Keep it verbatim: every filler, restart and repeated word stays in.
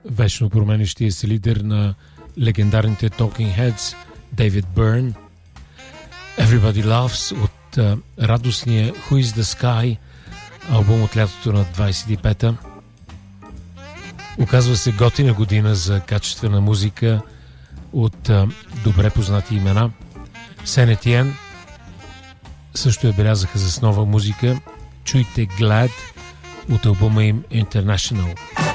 вечно променящия се лидер на легендарните Talking Heads Дейвид Бърн. Everybody Loves от а, радостния Who is the Sky, албум от лятото на двайсет и пета. Оказва се готина година за качествена музика от а, добре познати имена. Сен Етиен също я белязаха с нова музика. Чуйте Glad от албума им International.